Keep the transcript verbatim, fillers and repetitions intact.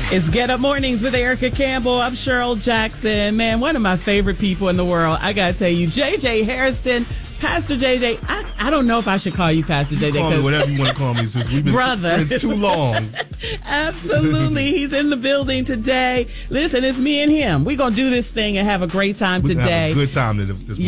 It's Get Up Mornings with Erica Campbell. I'm Cheryl Jackson. Man, one of my favorite people in the world. I got to tell you, J J Hairston, Pastor J J. I, I don't know if I should call you Pastor J J. Call me whatever you want to call me, since we've been brother. friends too long. Absolutely. He's in the building today. Listen, it's me and him. We're going to do this thing and have a great time We're today. Have a good time this